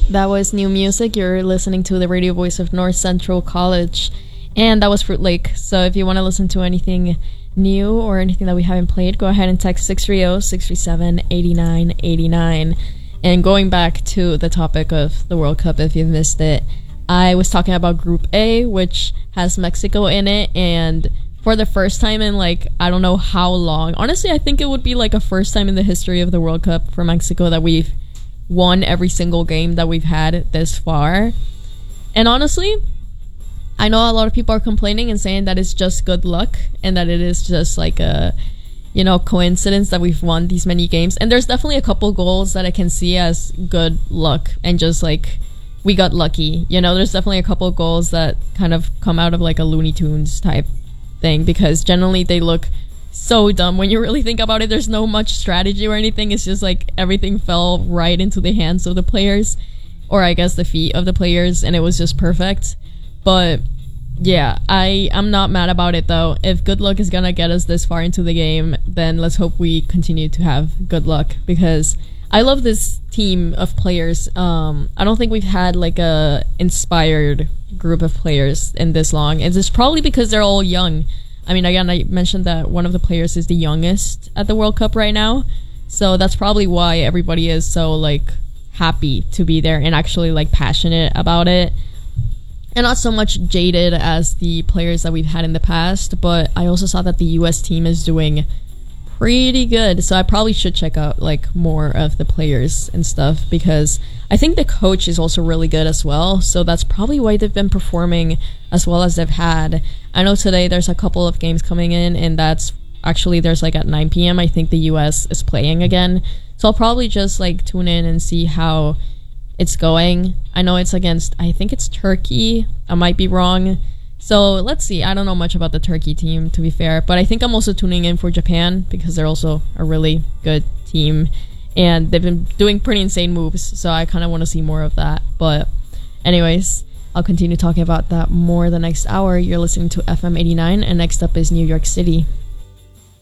That was new music. You're listening to the radio voice of North Central College, and that was Fruit Lake. So if you want to listen to anything new or anything that we haven't played, go ahead and text 630-637-8989. And going back to the topic of the World Cup, if you missed it, I was talking about Group A, which has Mexico in it, and for the first time in I don't know how long, honestly I think it would be a first time in the history of the World Cup for Mexico that we've won every single game that we've had this far. And honestly, I know a lot of people are complaining and saying that it's just good luck and that it is just a coincidence that we've won these many games. And there's definitely a couple goals that I can see as good luck and just we got lucky. There's definitely a couple goals that kind of come out of a Looney Tunes type thing, because generally they look so dumb when you really think about it. There's no much strategy or anything. It's just everything fell right into the hands of the players, or I guess the feet of the players, and it was just perfect. But yeah, I'm not mad about it though. If good luck is gonna get us this far into the game, then let's hope we continue to have good luck, because I love this team of players. I don't think we've had a inspired group of players in this long. And it's probably because they're all young. I mean, again, I mentioned that one of the players is the youngest at the World Cup right now. So that's probably why everybody is so happy to be there and actually passionate about it. And not so much jaded as the players that we've had in the past. But I also saw that the US team is doing pretty good, so I probably should check out more of the players and stuff, because I think the coach is also really good as well, so that's probably why they've been performing as well as they've had. I know today there's a couple of games coming in, and that's actually there's at 9 p.m. I think the US is playing again, so I'll probably just tune in and see how it's going. I know it's against, I think it's Turkey, I might be wrong. So let's see. I don't know much about the Turkey team, to be fair, but I think I'm also tuning in for Japan, because they're also a really good team and they've been doing pretty insane moves, so I kind of want to see more of that. But anyways, I'll continue talking about that more the next hour. You're listening to FM 89, and next up is New York City.